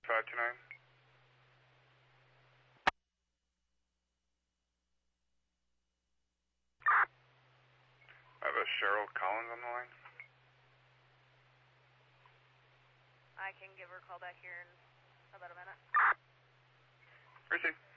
529. I have a Cheryl Collins on the line. I can give her a call back here in about a minute. Receive.